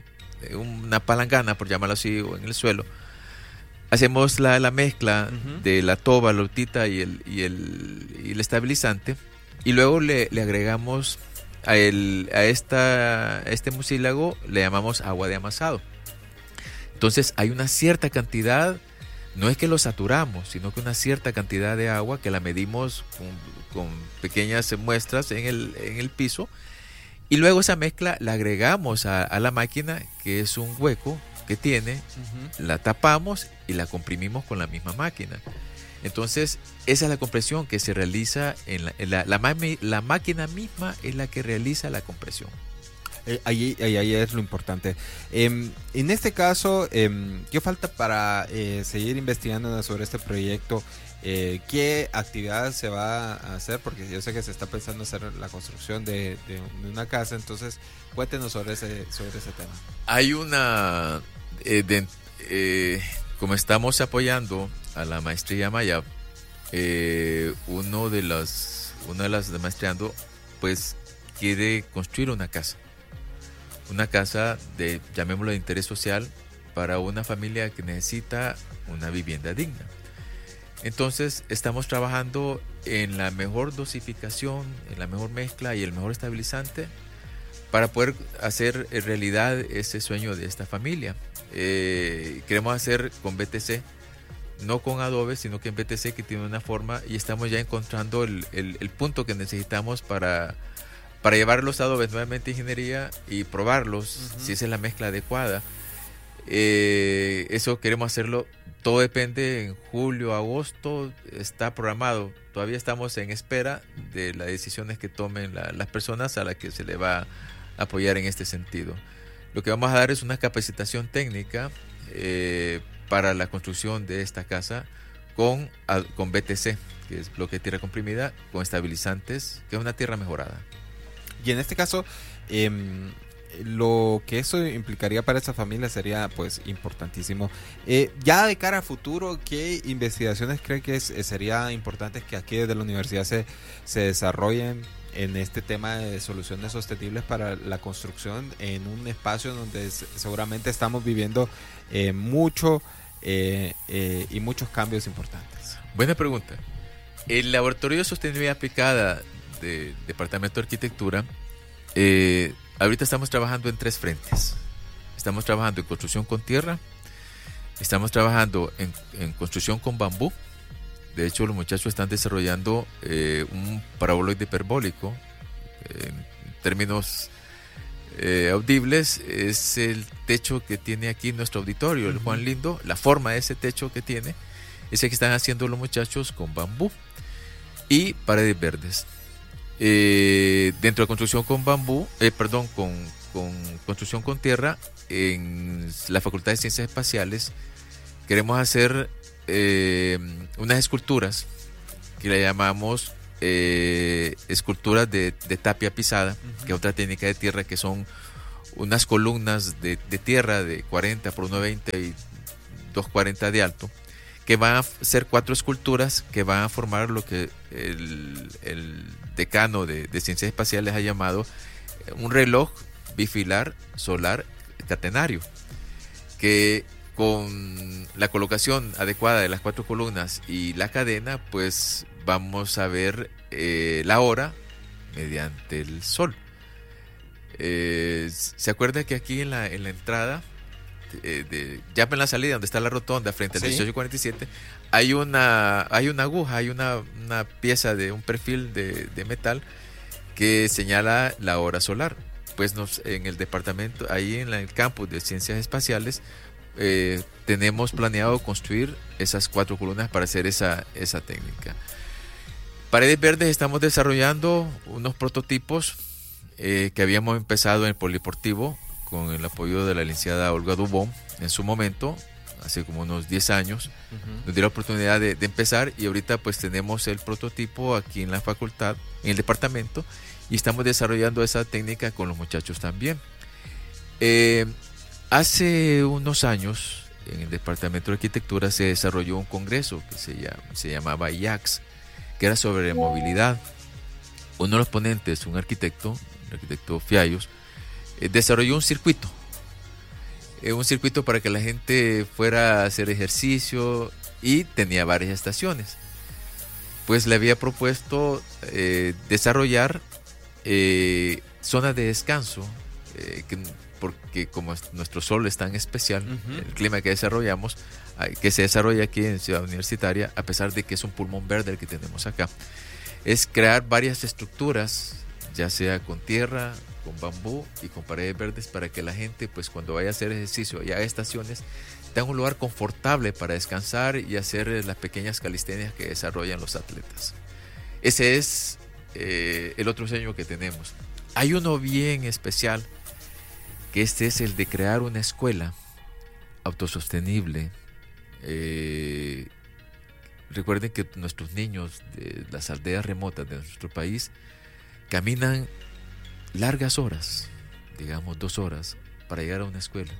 una palangana, por llamarlo así, o en el suelo. Hacemos la, la mezcla uh-huh. de la toba, la lutita y el, y el, y el estabilizante, y luego le, le agregamos a, el, a, esta, a este mucílago, le llamamos agua de amasado. Entonces hay una cierta cantidad, no es que lo saturamos, sino que una cierta cantidad de agua que la medimos con, con pequeñas muestras en el, en el piso. Y luego esa mezcla la agregamos a, a la máquina, que es un hueco que tiene, uh-huh. la tapamos y la comprimimos con la misma máquina. Entonces, esa es la compresión que se realiza en la, en la, la, mami, la máquina misma es la que realiza la compresión. Eh, ahí, ahí, ahí es lo importante. Eh, en este caso, eh, ¿qué falta para eh, seguir investigando sobre este proyecto? Eh, ¿Qué actividad se va a hacer? Porque yo sé que se está pensando hacer la construcción de, de una casa, entonces cuéntenos sobre ese, sobre ese tema. Hay una, eh, de, eh, como estamos apoyando a la maestría Maya, eh, uno de las, una de las de maestreando, pues quiere construir una casa, una casa de, llamémoslo de interés social, para una familia que necesita una vivienda digna. Entonces estamos trabajando en la mejor dosificación, en la mejor mezcla y el mejor estabilizante para poder hacer realidad ese sueño de esta familia. Eh, queremos hacer con B T C, no con adobe, sino que en B T C, que tiene una forma, y estamos ya encontrando el, el, el punto que necesitamos para, para llevar los adobes nuevamente a ingeniería y probarlos, uh-huh. si esa es la mezcla adecuada. Eh, eso queremos hacerlo. Todo depende, en julio, agosto está programado. Todavía estamos en espera de las decisiones que tomen la, las personas a las que se le va a apoyar en este sentido. Lo que vamos a dar es una capacitación técnica eh, para la construcción de esta casa con, con B T C, que es bloque de tierra comprimida, con estabilizantes, que es una tierra mejorada. Y en este caso, eh, lo que eso implicaría para esta familia sería pues importantísimo. Eh, ya de cara a futuro, ¿qué investigaciones cree que es, sería importante que aquí desde la universidad se, se desarrollen en este tema de soluciones sostenibles para la construcción en un espacio donde es, seguramente estamos viviendo eh, mucho eh, eh, y muchos cambios importantes? Buena pregunta. El Laboratorio de Sostenibilidad Aplicada del Departamento de Arquitectura, eh, ahorita estamos trabajando en tres frentes. Estamos trabajando en construcción con tierra, estamos trabajando en, en construcción con bambú. De hecho, los muchachos están desarrollando eh, un paraboloide hiperbólico en términos eh, audibles, es el techo que tiene aquí nuestro auditorio, el Juan Lindo. La forma de ese techo que tiene es el que están haciendo los muchachos con bambú y paredes verdes. Eh, dentro de construcción con bambú, eh, perdón, con, con construcción con tierra, en la Facultad de Ciencias Espaciales queremos hacer eh, unas esculturas que le llamamos eh, esculturas de, de tapia pisada, uh-huh. que es otra técnica de tierra, que son unas columnas de, de tierra de cuarenta por uno veinte y dos cuarenta de alto, que van a ser cuatro esculturas que van a formar lo que el, el decano de, de Ciencias Espaciales ha llamado un reloj bifilar solar catenario, que con la colocación adecuada de las cuatro columnas y la cadena, pues vamos a ver eh, la hora mediante el sol. Eh, ¿Se acuerda que aquí en la, en la entrada, eh, de, ya en la salida donde está la rotonda frente al ¿sí? dieciocho cuarenta y siete, hay una, hay una aguja, hay una, una pieza de un perfil de, de metal que señala la hora solar? Pues nos, en el departamento, ahí en la, el campus de Ciencias Espaciales, eh, tenemos planeado construir esas cuatro columnas para hacer esa, esa técnica. Paredes verdes, estamos desarrollando unos prototipos eh, que habíamos empezado en el Polideportivo con el apoyo de la licenciada Olga Dubón en su momento, hace como unos diez años. Uh-huh. Nos dio la oportunidad de, de empezar, y ahorita pues tenemos el prototipo aquí en la facultad, en el departamento, y estamos desarrollando esa técnica con los muchachos también. Eh, hace unos años, en el Departamento de Arquitectura se desarrolló un congreso que se, llama, se llamaba I A C S, que era sobre movilidad. Uno de los ponentes, un arquitecto, el arquitecto Fiallos, eh, desarrolló un circuito. Eh, un circuito para que la gente fuera a hacer ejercicio, y tenía varias estaciones. Pues le había propuesto eh, desarrollar Eh, zonas de descanso, eh, que, porque como nuestro sol es tan especial, uh-huh. el clima que desarrollamos, que se desarrolla aquí en Ciudad Universitaria, a pesar de que es un pulmón verde el que tenemos acá, es crear varias estructuras, ya sea con tierra, con bambú y con paredes verdes, para que la gente, pues cuando vaya a hacer ejercicio y haga estaciones, tenga un lugar confortable para descansar y hacer las pequeñas calistenias que desarrollan los atletas. Ese es Eh, el otro sueño que tenemos. Hay uno bien especial, que este es el de crear una escuela autosostenible. Eh, recuerden que nuestros niños de las aldeas remotas de nuestro país caminan largas horas, digamos dos horas, para llegar a una escuela,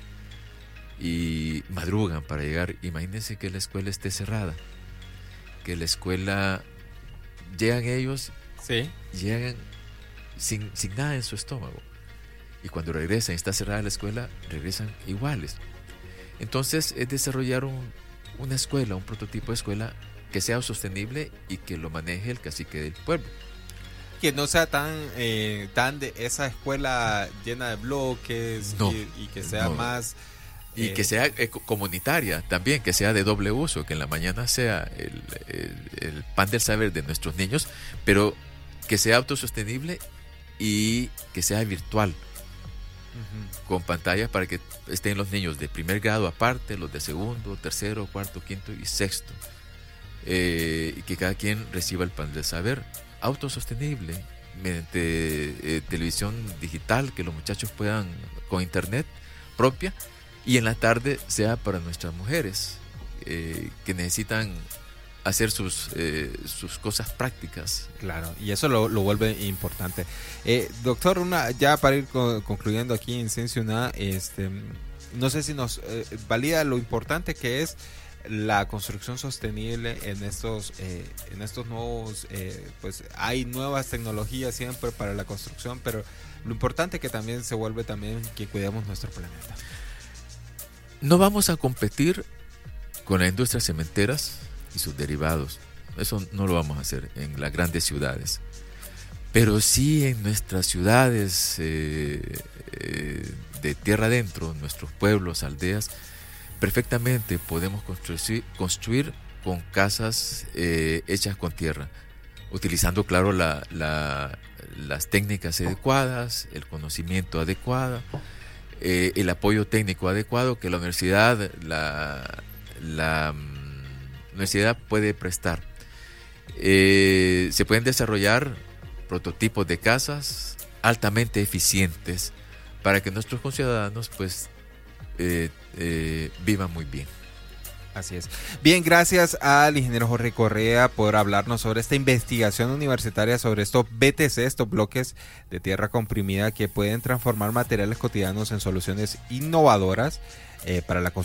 y madrugan para llegar. Imagínense que la escuela esté cerrada, que la escuela llegan ellos, sí. llegan sin, sin nada en su estómago, y cuando regresan y está cerrada la escuela, regresan iguales. Entonces es desarrollar un, una escuela, un prototipo de escuela que sea sostenible y que lo maneje el cacique del pueblo. Que no sea tan, eh, tan de esa escuela llena de bloques, no, y, y que sea no. más... Y que sea eh, comunitaria también, que sea de doble uso, que en la mañana sea el, el, el pan del saber de nuestros niños, pero que sea autosostenible y que sea virtual, uh-huh. con pantalla, para que estén los niños de primer grado aparte, los de segundo, tercero, cuarto, quinto y sexto, eh, y que cada quien reciba el pan del saber. Autosostenible, mediante eh, televisión digital, que los muchachos puedan, con internet propia, y en la tarde sea para nuestras mujeres eh, que necesitan hacer sus, eh, sus cosas prácticas. Claro, y eso lo, lo vuelve importante. Eh, doctor, una, ya para ir co- concluyendo aquí en Ciencia UNA, este, no sé si nos eh, valida lo importante que es la construcción sostenible en estos eh, en estos nuevos, eh, pues hay nuevas tecnologías siempre para la construcción, pero lo importante que también se vuelve también que cuidemos nuestro planeta. No vamos a competir con las industrias cementeras y sus derivados. Eso no lo vamos a hacer en las grandes ciudades. Pero sí en nuestras ciudades eh, eh, de tierra adentro, nuestros pueblos, aldeas, perfectamente podemos construir, construir con casas eh, hechas con tierra, utilizando, claro, la, la, las técnicas adecuadas, el conocimiento adecuado, eh, el apoyo técnico adecuado que la universidad, la, la um, universidad puede prestar. Eh, se pueden desarrollar prototipos de casas altamente eficientes para que nuestros conciudadanos pues eh, eh, vivan muy bien. Así es. Bien, gracias al ingeniero Jorge Correa por hablarnos sobre esta investigación universitaria sobre estos B T C, estos bloques de tierra comprimida que pueden transformar materiales cotidianos en soluciones innovadoras eh, para la construcción